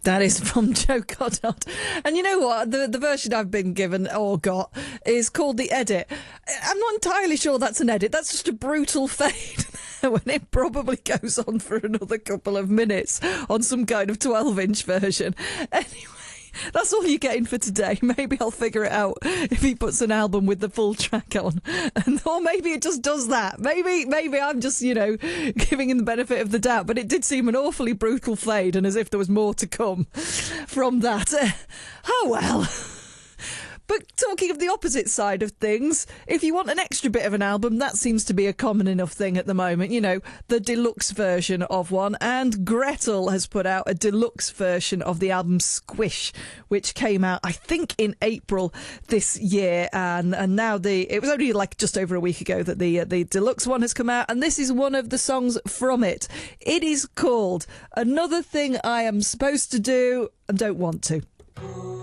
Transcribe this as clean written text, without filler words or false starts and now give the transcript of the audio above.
That is from Joe Goddard. And you know what? The version I've been given or got is called the edit. I'm not entirely sure that's an edit. That's just a brutal fade when it probably goes on for another couple of minutes on some kind of 12-inch version. Anyway. That's all you're getting for today. Maybe I'll figure it out if he puts an album with the full track on. Or maybe it just does that. Maybe I'm just, giving him the benefit of the doubt. But it did seem an awfully brutal fade, and as if there was more to come from that. Oh, well. But talking of the opposite side of things, if you want an extra bit of an album, that seems to be a common enough thing at the moment. The deluxe version of one. And Gretel has put out a deluxe version of the album Squish, which came out, I think, in April this year. And now it was only just over a week ago that the deluxe one has come out. And this is one of the songs from it. It is called Another Thing I Am Supposed to Do and Don't Want to.